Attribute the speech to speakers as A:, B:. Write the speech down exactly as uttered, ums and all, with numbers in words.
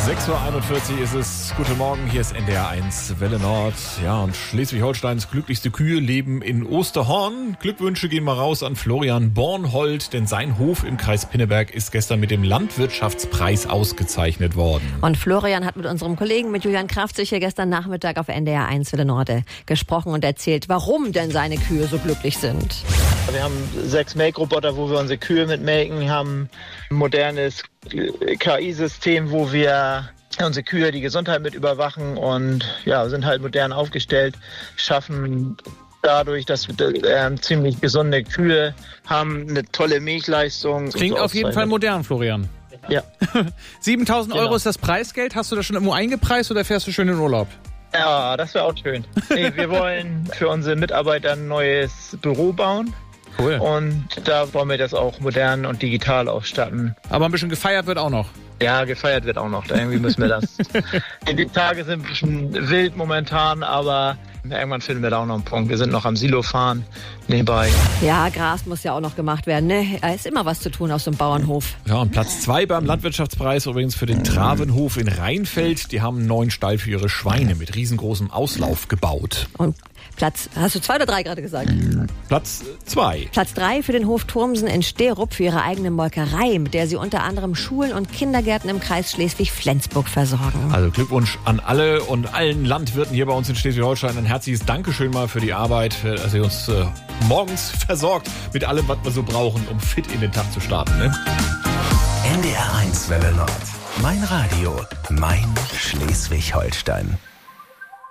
A: sechs Uhr einundvierzig ist es. Guten Morgen, hier ist N D R eins Welle Nord. Ja, und Schleswig-Holsteins glücklichste Kühe leben in Osterhorn. Glückwünsche gehen mal raus an Florian Bornhold, denn sein Hof im Kreis Pinneberg ist gestern mit dem Landwirtschaftspreis ausgezeichnet worden.
B: Und Florian hat mit unserem Kollegen, mit Julian Kraft, sicher gestern Nachmittag auf N D R eins Welle Nord gesprochen und erzählt, warum denn seine Kühe so glücklich sind.
C: Wir haben sechs Melkroboter, wo wir unsere Kühe mit melken. Wir haben ein modernes K I-System, wo wir unsere Kühe die Gesundheit mit überwachen und ja, sind halt modern aufgestellt, schaffen dadurch, dass wir äh, ziemlich gesunde Kühe haben, eine tolle Milchleistung.
D: Klingt auf jeden Fall modern, Florian.
C: Ja.
D: siebentausend
C: Genau.
D: Euro ist das Preisgeld. Hast du das schon irgendwo eingepreist oder fährst du schön in Urlaub?
C: Ja, das wäre auch schön. Nee, wir wollen für unsere Mitarbeiter ein neues Büro bauen.
D: Cool.
C: Und da wollen wir das auch modern und digital ausstatten.
D: Aber ein bisschen gefeiert wird auch noch.
C: Ja, gefeiert wird auch noch. Da irgendwie müssen wir das. Die Tage sind ein bisschen wild momentan, aber irgendwann finden wir da auch noch einen Punkt. Wir sind noch am Silo fahren nebenbei.
B: Ja, Gras muss ja auch noch gemacht werden, ne? Da ist immer was zu tun auf so einem Bauernhof.
A: Ja, und Platz zwei beim Landwirtschaftspreis übrigens für den Travenhof in Rheinfeld. Die haben einen neuen Stall für ihre Schweine mit riesengroßem Auslauf gebaut.
B: Und Platz, hast du zwei oder drei gerade gesagt?
A: Platz zwei.
B: Platz drei für den Hof Thurmsen in Sterup für ihre eigene Molkerei, mit der sie unter anderem Schulen und Kindergärten im Kreis Schleswig-Flensburg versorgen.
A: Also Glückwunsch an alle und allen Landwirten hier bei uns in Schleswig-Holstein. Ein herzliches Dankeschön mal für die Arbeit, dass ihr uns äh, morgens versorgt mit allem, was wir so brauchen, um fit in den Tag zu starten. Ne?
E: N D R eins Welle Nord. Mein Radio, mein Schleswig-Holstein.